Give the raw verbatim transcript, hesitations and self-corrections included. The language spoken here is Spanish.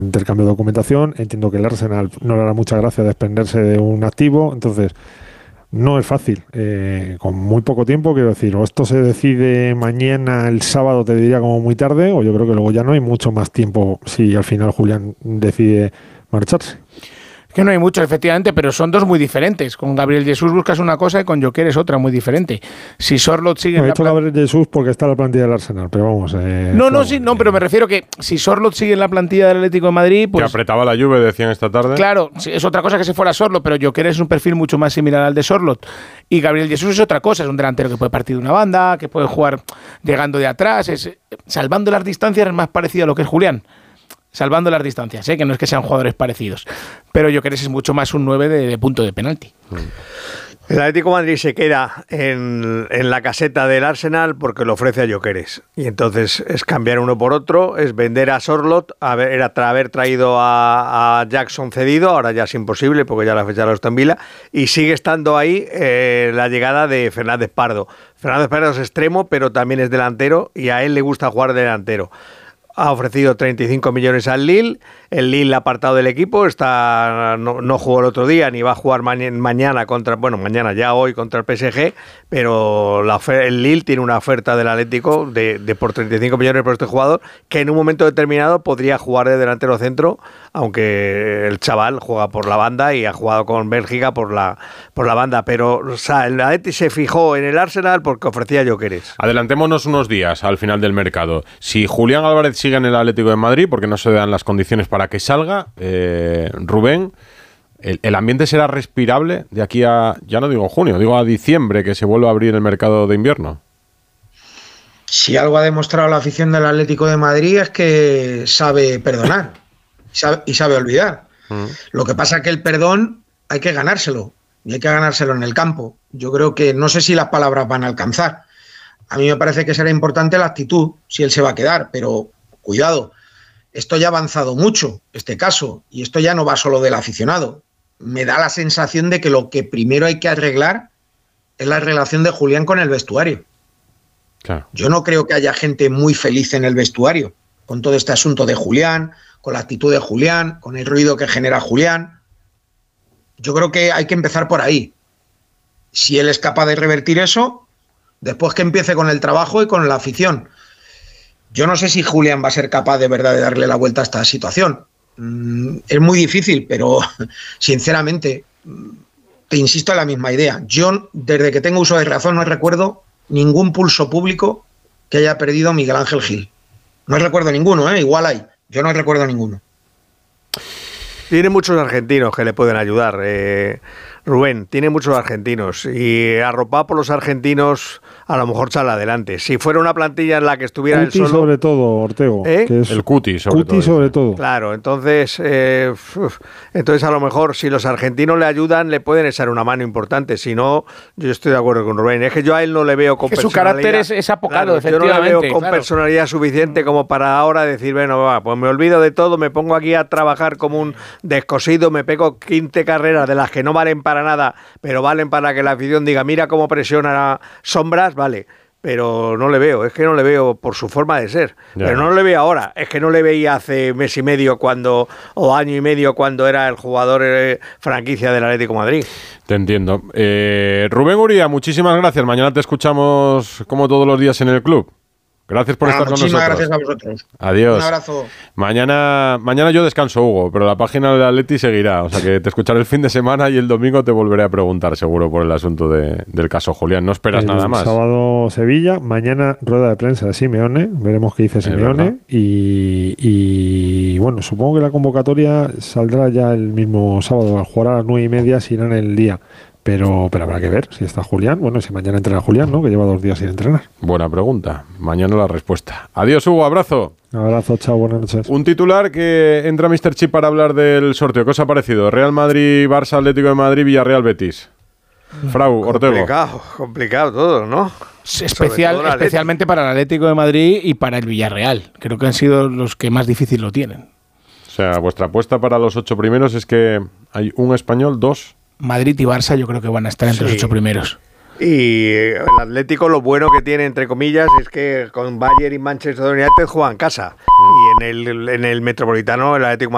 intercambio de documentación. Entiendo que el Arsenal no le hará mucha gracia desprenderse de un activo, entonces no es fácil, eh, con muy poco tiempo, quiero decir, o esto se decide mañana, el sábado te diría como muy tarde, o yo creo que luego ya no hay mucho más tiempo si al final Julián decide marcharse. Es que no hay mucho, efectivamente, pero son dos muy diferentes. Con Gabriel Jesús buscas una cosa y con Gyökeres otra muy diferente. Si Sorloth sigue... No, en he la hecho plan... Gabriel Jesús porque está en la plantilla del Arsenal, pero vamos... Eh, no, no, claro, sí, no, eh, pero me refiero que si Sorloth sigue en la plantilla del Atlético de Madrid... Pues, que apretaba la Juve, decían esta tarde. Claro, es otra cosa que se fuera Sorloth, pero Gyökeres es un perfil mucho más similar al de Sorloth. Y Gabriel Jesús es otra cosa, es un delantero que puede partir de una banda, que puede jugar llegando de atrás, es, salvando las distancias es más parecido a lo que es Julián. Salvando las distancias, ¿eh? Que no es que sean jugadores parecidos. Pero Gyökeres es mucho más un nueve de, de punto de penalti. El Atlético de Madrid se queda en, en la caseta del Arsenal porque lo ofrece a Gyökeres. Y entonces es cambiar uno por otro, es vender a Sorloth, haber, haber traído a, a Jackson cedido, ahora ya es imposible porque ya la fecha lo está en Vila, y sigue estando ahí eh, la llegada de Fernández Pardo. Fernández Pardo es extremo, pero también es delantero y a él le gusta jugar delantero. Ha ofrecido treinta y cinco millones al Lille, el Lille la ha apartado del equipo, está no, no jugó el otro día ni va a jugar ma- mañana contra, bueno, mañana ya hoy contra el P S G, pero la ofer- el Lille tiene una oferta del Atlético de, de por treinta y cinco millones por este jugador, que en un momento determinado podría jugar de delantero centro, aunque el chaval juega por la banda y ha jugado con Bélgica por la, por la banda, pero o sea, el Atlético se fijó en el Arsenal porque ofrecía Gyökeres. Adelantémonos unos días al final del mercado. Si Julián Álvarez sigue en el Atlético de Madrid, porque no se dan las condiciones para que salga, eh, Rubén, el, el ambiente será respirable de aquí a, ya no digo junio, digo a diciembre, que se vuelva a abrir el mercado de invierno. Si algo ha demostrado la afición del Atlético de Madrid es que sabe perdonar y sabe, y sabe olvidar. Mm. Lo que pasa es que el perdón hay que ganárselo, y hay que ganárselo en el campo. Yo creo que no sé si las palabras van a alcanzar. A mí me parece que será importante la actitud, si él se va a quedar, pero cuidado, esto ya ha avanzado mucho, este caso, y esto ya no va solo del aficionado. Me da la sensación de que lo que primero hay que arreglar es la relación de Julián con el vestuario. Claro. Yo no creo que haya gente muy feliz en el vestuario con todo este asunto de Julián, con la actitud de Julián, con el ruido que genera Julián. Yo creo que hay que empezar por ahí. Si él es capaz de revertir eso, después que empiece con el trabajo y con la afición. Yo no sé si Julián va a ser capaz de verdad de darle la vuelta a esta situación. Mm, es muy difícil, pero sinceramente, te insisto en la misma idea. Yo, desde que tengo uso de razón, no recuerdo ningún pulso público que haya perdido Miguel Ángel Gil. No recuerdo ninguno, ¿eh? Igual hay. Yo no recuerdo ninguno. Tiene muchos argentinos que le pueden ayudar, eh, Rubén, tiene muchos argentinos y arropado por los argentinos a lo mejor sale adelante. Si fuera una plantilla en la que estuviera Cuti él solo... sobre todo, Ortego. ¿Eh? Que es el Cuti sobre Cuti todo. sobre todo. Claro, entonces, eh, uf, entonces a lo mejor si los argentinos le ayudan le pueden echar una mano importante. Si no, yo estoy de acuerdo con Rubén. Es que yo a él no le veo con que personalidad. Su carácter es, es apocado, claro, efectivamente. Yo no le veo con claro. personalidad suficiente como para ahora decir, bueno, va, pues me olvido de todo, me pongo aquí a trabajar como un descosido, me pego quince carreras de las que no valen para nada, pero valen para que la afición diga, mira cómo presiona Sombras, vale. Pero no le veo, es que no le veo por su forma de ser. Ya. Pero no le veo ahora, es que no le veía hace mes y medio cuando o año y medio cuando era el jugador eh, franquicia del Atlético de Madrid. Te entiendo. Eh, Rubén Uría, muchísimas gracias. Mañana te escuchamos como todos los días en el club. Gracias por ah, estar con nosotros. Muchísimas gracias a vosotros. Adiós. Un abrazo. Mañana, mañana yo descanso, Hugo, pero la página del Atleti seguirá. O sea que te escucharé el fin de semana y el domingo te volveré a preguntar seguro por el asunto de, del caso Julián. No esperas el nada más. Sábado Sevilla, mañana rueda de prensa de Simeone. Veremos qué dice Simeone. Y, y bueno, supongo que la convocatoria saldrá ya el mismo sábado. Al jugar a las nueve y media se irá en el día. Pero, pero habrá que ver si está Julián. Bueno, si mañana entrena Julián, ¿no? Que lleva dos días sin entrenar. Buena pregunta. Mañana la respuesta. Adiós, Hugo. Abrazo. Abrazo, chao. Buenas noches. Un titular que entra míster Chip para hablar del sorteo. ¿Qué os ha parecido? Real Madrid, Barça, Atlético de Madrid, Villarreal, Betis. Frau, Ortego. Complicado, complicado todo, ¿no? Especial, especialmente para el Atlético de Madrid y para el Villarreal. Creo que han sido los que más difícil lo tienen. O sea, vuestra apuesta para los ocho primeros es que hay un español, dos... Madrid y Barça yo creo que van a estar entre sí. los ocho primeros. Y el Atlético lo bueno que tiene, entre comillas, es que con Bayern y Manchester United juegan en casa. Mm. Y en el, en el Metropolitano el Atlético